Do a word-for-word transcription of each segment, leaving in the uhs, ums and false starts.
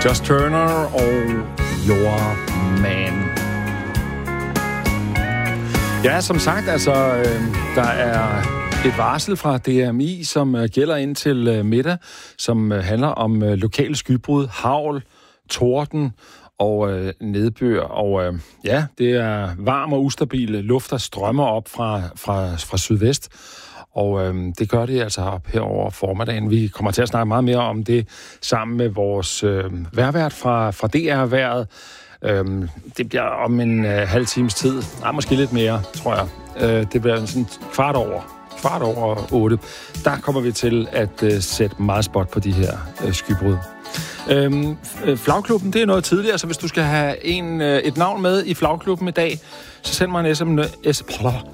Just Turner og Your Man. Ja, som sagt, altså, øh, der er et varsel fra D M I, som øh, gælder indtil øh, middag, som øh, handler om øh, lokale skybrud, hagl, torden og øh, nedbør. Og øh, ja, det er varm og ustabil luft, der strømmer op fra, fra, fra sydvest. Og øh, det gør det altså op her over formiddagen. Vi kommer til at snakke meget mere om det sammen med vores øh, vejrvært fra, fra D R-vejret. Øh, det bliver om en øh, halv times tid. Nej, måske lidt mere, tror jeg. Øh, det bliver sådan kvart over. Kvart over otte. Der kommer vi til at øh, sætte meget spot på de her øh, skybrud. Øhm, flagklubben, det er noget tidligere, så hvis du skal have en, øh, et navn med i flagklubben i dag, så send mig en sms.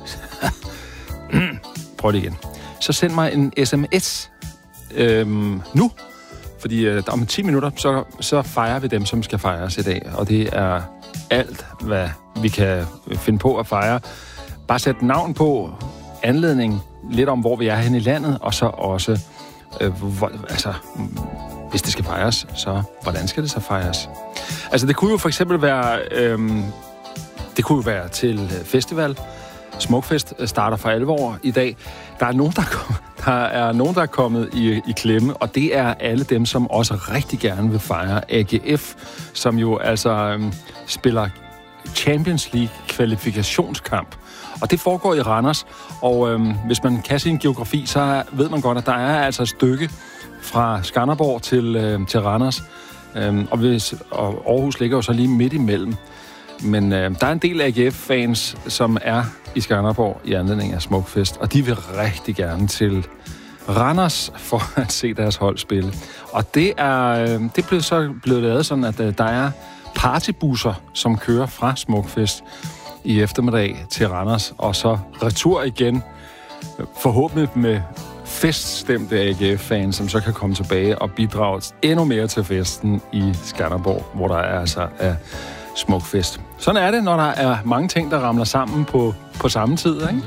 Prøv det igen. Så send mig en sms øhm, nu, fordi øh, om ti minutter, så, så fejrer vi dem, som skal fejres i dag. Og det er alt, hvad vi kan finde på at fejre. Bare sæt navn på, anledning, lidt om, hvor vi er henne i landet, og så også, øh, hvor, altså, hvis det skal fejres, så hvordan skal det så fejres? Altså, det kunne jo for eksempel være, øh, det kunne jo være til festival. Smukfest starter for alvor i dag. Der er nogen, der, kom, der er nogen, der er kommet i, i klemme, og det er alle dem, som også rigtig gerne vil fejre A G F, som jo altså øhm, spiller Champions League kvalifikationskamp. Og det foregår i Randers, og øhm, hvis man kan sin geografi, så ved man godt, at der er altså et stykke fra Skanderborg til, øhm, til Randers, øhm, og, hvis, og Aarhus ligger jo så lige midt imellem. Men øh, der er en del A G F-fans, som er i Skanderborg i anledning af Smukfest, og de vil rigtig gerne til Randers for at se deres hold spille. Og det er øh, det blev så blevet lavet sådan, at øh, der er partybusser, som kører fra Smukfest i eftermiddag til Randers, og så retur igen, forhåbentlig med feststemte A G F-fans, som så kan komme tilbage og bidrage endnu mere til festen i Skanderborg, hvor der er altså er Smukfest. Sådan er det, når der er mange ting, der ramler sammen på, på samme tid, ikke?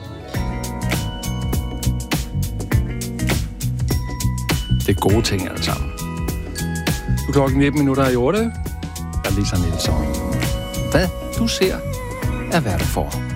Det er gode ting alle sammen. Nu er klokken nitten minutter i otte. Jeg er Lisa Nielsen. Hvad du ser, er hvad du får.